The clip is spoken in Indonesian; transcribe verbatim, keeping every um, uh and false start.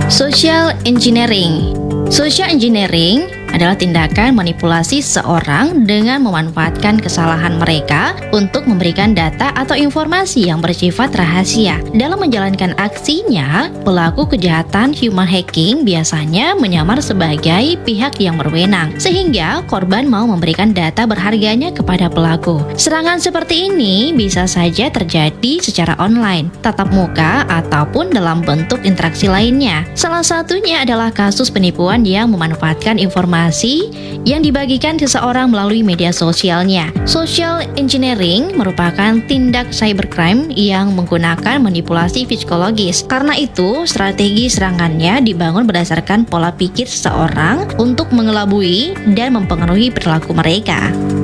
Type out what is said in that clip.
Social engineering. Social engineering adalah tindakan manipulasi seseorang dengan memanfaatkan kesalahan mereka untuk memberikan data atau informasi yang bersifat rahasia. Dalam menjalankan aksinya, pelaku kejahatan human hacking biasanya menyamar sebagai pihak yang berwenang, sehingga korban mau memberikan data berharganya kepada pelaku. Serangan seperti ini bisa saja terjadi secara online, tatap muka, ataupun dalam bentuk interaksi lainnya. Salah satunya adalah kasus penipuan yang memanfaatkan informasi yang dibagikan seseorang melalui media sosialnya. Social engineering merupakan tindak cybercrime yang menggunakan manipulasi psikologis. Karena itu, strategi serangannya dibangun berdasarkan pola pikir seseorang untuk mengelabui dan mempengaruhi perilaku mereka.